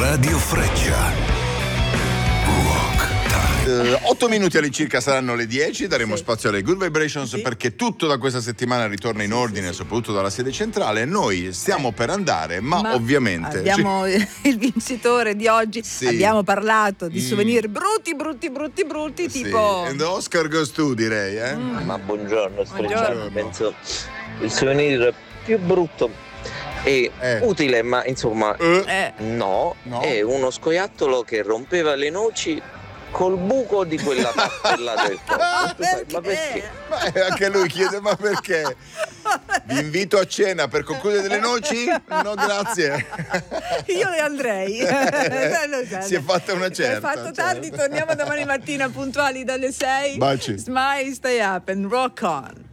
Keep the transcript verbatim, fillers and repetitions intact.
Radio Freccia. Uh, otto minuti all'incirca saranno le dieci, daremo sì. spazio alle Good Vibrations sì. perché tutto da questa settimana ritorna in ordine, sì, sì, soprattutto dalla sede centrale. Noi stiamo eh. per andare, ma, ma ovviamente abbiamo ci... il vincitore di oggi, sì. abbiamo parlato di mm. souvenir brutti, brutti, brutti, brutti, sì. tipo And Oscar goes to, direi, eh? Mm. Ma buongiorno, buongiorno. Penso il souvenir più brutto e eh. utile, ma insomma eh. no, no, è uno scoiattolo che rompeva le noci col buco di quella pappella del corpo. Perché? Ma perché? Ma anche lui chiede ma perché? Vi invito a cena per concludere delle noci? No, grazie. Io ne andrei. Si è fatta una certa. Si è fatto tardi, certo. Torniamo domani mattina puntuali dalle sei. Baci. Smile, stay up and rock on.